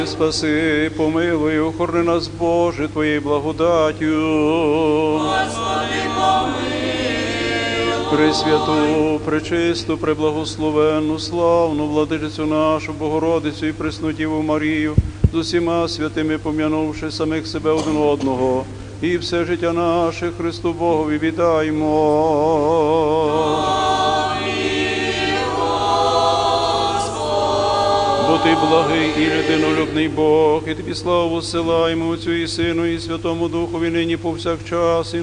Спаси, помилуй, охорони нас, Боже, Твоєю благодаттю. Господи, помилуй. Пресвяту, пречисту, преблагословенну, славну владичицю нашу, Богородицю і пресну Діву Марію, з усіма святими пом'янувши самих себе один одного, і все життя наше Христу Богові віддаймо. Бо Ти благий і людинолюбний Бог, і Тобі славу зсилаємо Отцю і Сину, і Святому Духові нині повсякчас, і